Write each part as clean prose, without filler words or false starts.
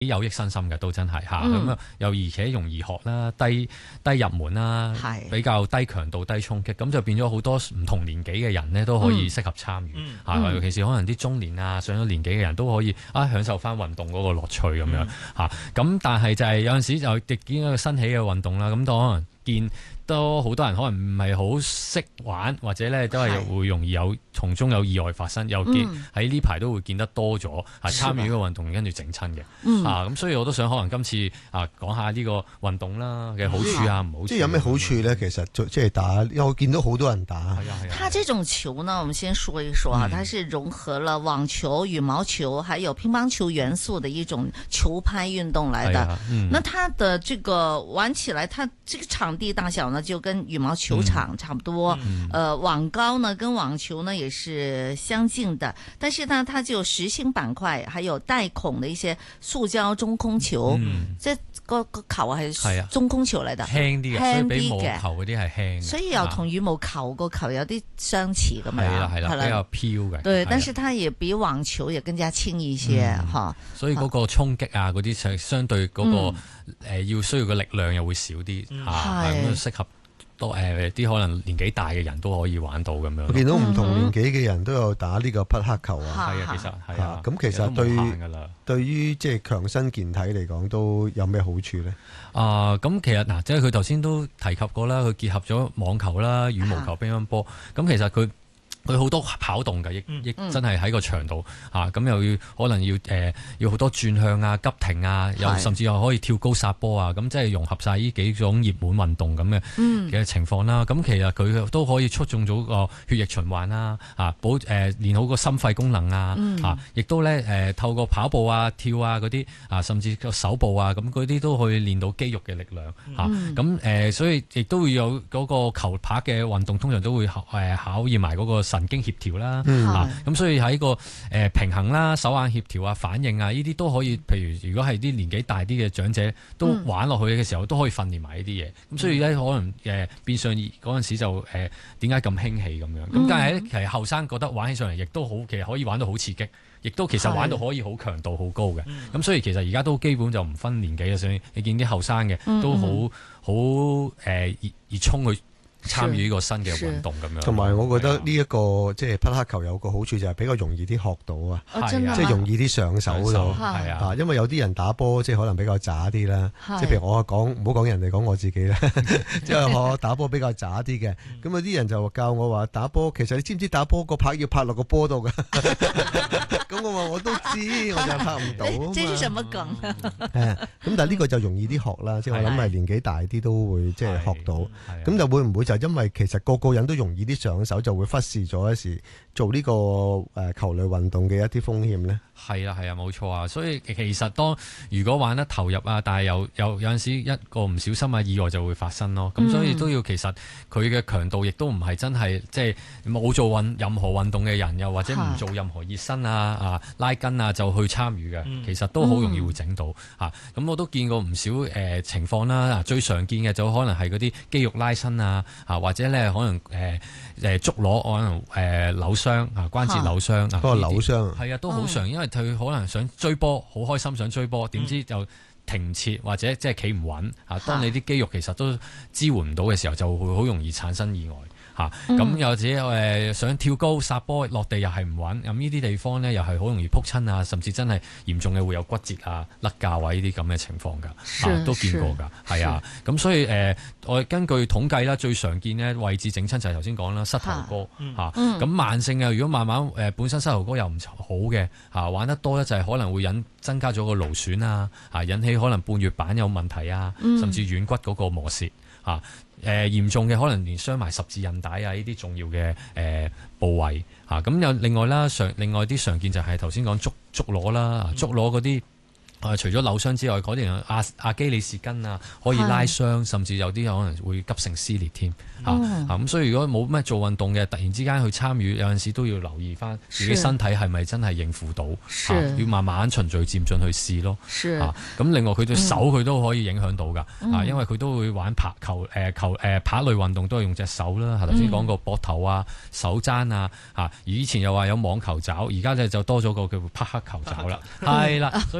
有益身心嘅，都真係嚇咁又而且容易學啦，低入門啦，比較低強度低衝擊，咁就變咗好多唔同年紀嘅人呢都可以適合參與嚇，尤其是可能啲中年啊上咗年紀嘅人都可以享受翻運動嗰個樂趣咁樣嚇。咁但係就係有陣時就亦見一個新起嘅運動啦，咁都可能見都好多人可能唔係好識玩，或者咧都係會容易從中有意外發生，又見喺呢排都會見得多咗參與呢個運動跟住整親嘅咁所以我都想可能今次講下呢個運動啦嘅好處啊唔好處。 即係有咩好處咧？其實即係打，因為我見到好多人打。 它這種球呢，我們先說一說它是融合了網球、羽毛球還有乒乓球元素的一種球拍運動來的。那它的這個玩起來，它這個場地大小呢就跟羽毛球場差不多，網高呢跟網球呢也是相近的，但是呢它就有實心板塊，還有帶孔的一些塑膠中空球，即係個球係中空球嚟的， 輕啲嘅，所以比網球嗰啲係輕， 所以又同羽毛球個球有啲相似咁樣， 係啦，比較飄嘅。 對，但是它也比網球也更加輕一些， 所以嗰個衝擊啊嗰啲相對嗰個要需要嘅力量又會少啲咁適合多啲可能年紀大嘅人都可以玩到咁樣。 我見到唔同年紀嘅人都有打呢個匹克球啊， 係啊，其實係啊， 咁其實對於即係強身健體嚟講都有咩好處咧？ 咁其實即係佢頭先都提及過啦，佢結合咗網球啦、羽毛球、乒乓波，咁其實佢好多跑動嘅，亦真係喺個場度咁又要可能要好多轉向啊、急停啊，又甚至又可以跳高殺波啊，咁即係融合晒呢幾種熱門運動咁嘅情況啦。咁其實佢都可以促進咗個血液循環啦，練好個心肺功能啊，亦都咧透過跑步啊、跳啊嗰啲甚至個手部啊，咁嗰啲都可以練到肌肉嘅力量咁所以亦都會有嗰個球拍嘅運動，通常都會考驗埋嗰個神經協調啦，咁所以喺個平衡啦、手眼協調啊、反應啊呢啲都可以。譬如如果係啲年紀大啲嘅長者都玩落去嘅時候，都可以訓練埋呢啲嘢。咁所以咧可能變相嗰陣時就點解咁興起咁樣？咁但係咧其實後生覺得玩起上嚟亦都好，其實可以玩到好刺激，亦都其實玩到可以好強度好高嘅。咁所以其實而家都基本就唔分年紀嘅，所以你見啲後生嘅都好熱衷去參與呢個新嘅運動咁樣， 同埋我覺得呢一個即係匹克球有個好處就係比較容易啲學到啊，即係容易啲上手咯。因為有啲人打波即係可能比較渣啲啦，即係譬如我講唔好講人哋講我自己啦，即係我打波比較渣啲嘅，咁有啲人就教我話打波，其實你知唔知打波個拍要拍落個波度㗎？咁我話我都知，我就拍唔到。 這是什麼梗？ 咁但係呢個就容易啲學啦，即係我諗係年紀大啲都會即係學到。咁就會唔會就因為其實個人都容易啲上手，就會忽視咗一時做呢個球類運動嘅一啲風險呢？ 係啊，冇錯啊。所以其實如果玩得投入啊，但係有陣時一個唔小心啊，意外就會發生咯。咁所以都要其實佢嘅強度亦都唔係真係即係冇做任何運動嘅人，又或者唔做任何熱身拉筋啊就去參與嘅，其實都好容易會整到咁我都見過唔少情況啦。最常見嘅就可能係嗰啲肌肉拉伸啊，或者咧可能足踝可能扭傷關節扭傷嗰個扭傷係都好常，因為佢可能想追波，好開心想追波，點知就停唔切或者即係企唔穩當你啲肌肉其實都支援唔到嘅時候，就會好容易產生意外。咁又或者想跳高殺波落地又係唔穩，咁呢啲地方呢，又係好容易撲親啊，甚至真係嚴重嘅會有骨折啊、甩臼啊呢啲咁嘅情況㗎，都見過㗎，係啊。咁所以我根據統計啦，最常見呢位置整親就係頭先講啦，膝頭哥咁慢性嘅，如果慢慢本身膝頭哥又唔好嘅玩得多咧，就係可能會增加咗個勞損啊，引起可能半月板有問題啊，甚至軟骨嗰個磨蝕嚴重嘅可能連傷埋十字韌帶啊呢啲重要嘅部位咁有另外啲常見就係頭先講足踝啦，足踝嗰啲除咗扭傷之外，嗰啲阿基里斯筋啊可以拉傷，甚至有啲可能會急性撕裂添咁所以如果冇咩做運動嘅，突然之間去參與，有陣時都要留意翻自己身體係咪真係應付到要慢慢循序漸進去試咯。咁另外佢對手佢都可以影響到㗎因為佢都會玩拍類運動都係用隻手啦。頭先講過膊頭啊、手踭以前又話有網球爪，而家就多咗個叫匹克球爪啦。係啦，所以其實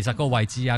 實個位置啊。